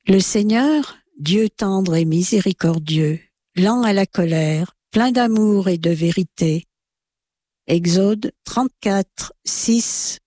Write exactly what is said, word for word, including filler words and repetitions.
Le Seigneur, Dieu tendre et miséricordieux, lent à la colère, plein d'amour et de vérité. Exode trente-quatre, six